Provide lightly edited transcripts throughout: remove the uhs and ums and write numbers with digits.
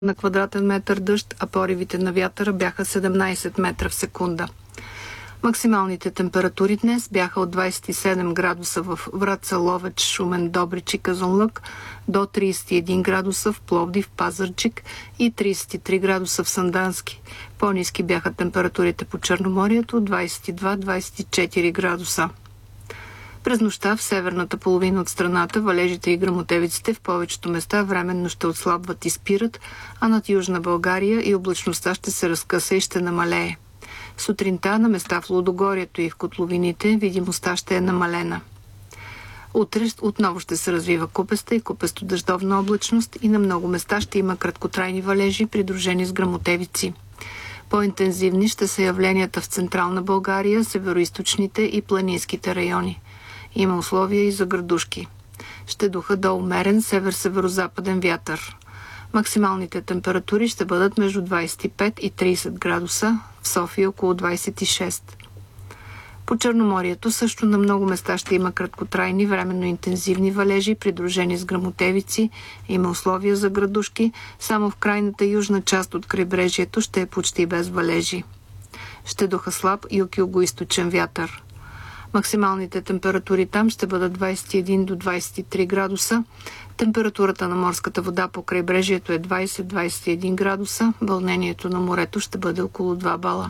на квадратен метър дъжд, а поривите на вятъра бяха 17 метра в секунда. Максималните температури днес бяха от 27 градуса в Враца, Ловеч, Шумен, Добрич и Казанлък до 31 градуса в Пловдив, Пазарджик и 33 градуса в Сандански. По-ниски бяха температурите по Черноморието 22-24 градуса. През нощта в северната половина от страната валежите и гръмотевиците в повечето места временно ще отслабват и спират, а над Южна България и облачността ще се разкъса и ще намалее. Сутринта на места в Лудогорието и в котловините видимостта ще е намалена. Утре отново ще се развива купеста и купесто-дъждовна облачност и на много места ще има краткотрайни валежи, придружени с гръмотевици. По-интензивни ще са явленията в Централна България, североизточните и планинските райони. Има условия и за градушки. Ще духа до умерен север-северозападен вятър. Максималните температури ще бъдат между 25 и 30 градуса, в София около 26. По Черноморието също на много места ще има краткотрайни, временно интензивни валежи, придружени с гръмотевици. Има условия за градушки, само в крайната южна част от крайбрежието ще е почти без валежи. Ще духа слаб юго-източен вятър. Максималните температури там ще бъдат 21 до 23 градуса. Температурата на морската вода по крайбрежието е 20-21 градуса. Вълнението на морето ще бъде около 2 бала.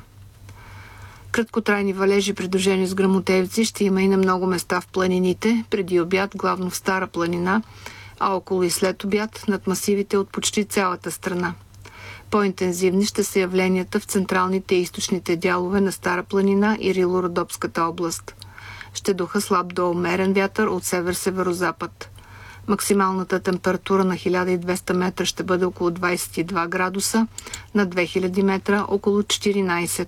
Краткотрайни валежи, придружени с гръмотевици, ще има и на много места в планините, преди обяд главно в Стара планина, а около и след обяд над масивите от почти цялата страна. По-интензивни ще са явленията в централните и източните дялове на Стара планина и Рило-Родопската област. Ще духа слаб до умерен вятър от север-северозапад. Максималната температура на 1200 метра ще бъде около 22 градуса, на 2000 метра около 14.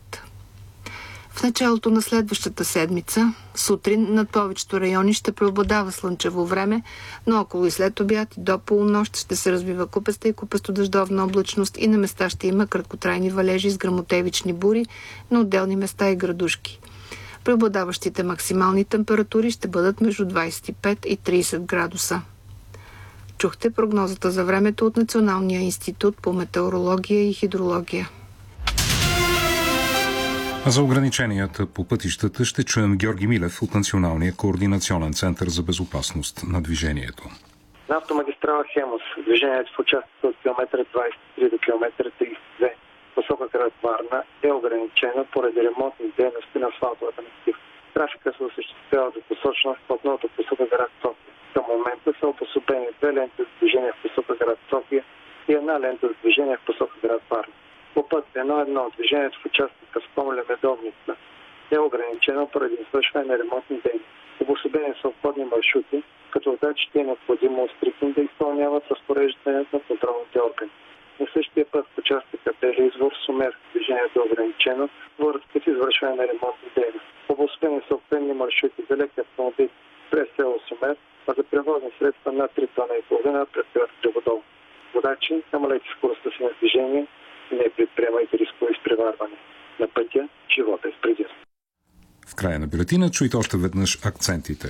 В началото на следващата седмица, сутрин над повечето райони ще преобладава слънчево време, но около и след обяд и до полунощ ще се развива купеста и купесто-дъждовна облачност и на места ще има краткотрайни валежи с гръмотевични бури, на отделни места и градушки. Преобладаващите максимални температури ще бъдат между 25 и 30 градуса. Чухте прогнозата за времето от Националния институт по метеорология и хидрология. За ограниченията по пътищата ще чуем Георги Милев от Националния координационен център за безопасност на движението. На автомагистрала Хемус движението в участъка от километър 23 до километър 32 посока град Варна е ограничена поради ремонтни дейности на асфалтовата настилка. Трафика се осъществява до посочна в платната посока град София. Към момента са обособени 2 ленти за движение в посока град София и 1 лента за движение в посока град Варна. По път 1-1 движението в участъка в Комле-Медовница е ограничено поради извършване на ремонтни дейности. Обособени са обходни маршрути, като водачите е необходимо стрикно да изпълняват разпореждането на контролните органи. На същия път в участъка Бели извор Сумер движението е ограничено върху с извършване на ремонтни дейности. Обособени са обходни маршрути за леки автомобили през село Сумер, а за превозни средства над 3,5 тона през град Криводол. Водачи, намалете скоростта си на движение, не предприемайте рискове изпреварване. На пътя живота е с предимство. В края на бюлетина чуйте още веднъж акцентите.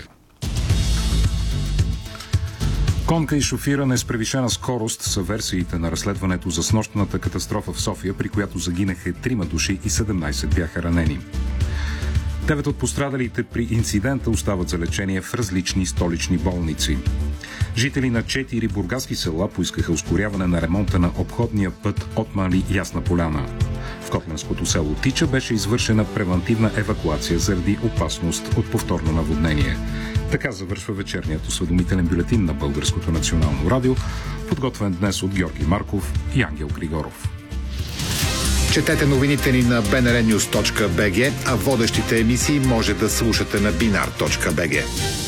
Конка и шофиране с превишена скорост са версиите на разследването за снощната катастрофа в София, при която загинаха 3 души и 17 бяха ранени. 9 от пострадалите при инцидента остават за лечение в различни столични болници. Жители на 4 бургаски села поискаха ускоряване на ремонта на обходния път Отмали Ясна поляна. В котленското село Тича беше извършена превантивна евакуация заради опасност от повторно наводнение. Така завършва вечерният осведомителен бюлетин на Българското национално радио, подготвен днес от Георги Марков и Ангел Григоров. Четете новините ни на bnrnews.bg, а водещите емисии може да слушате на binar.bg.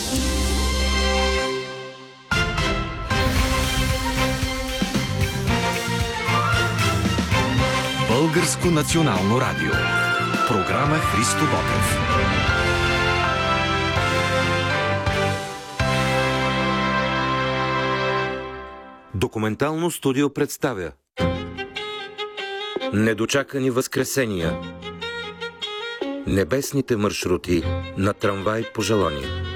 Българско национално радио. Програма Христо Ботев. Документално студио представя Недочакани възкресения. Небесните маршрути на трамвай по желание.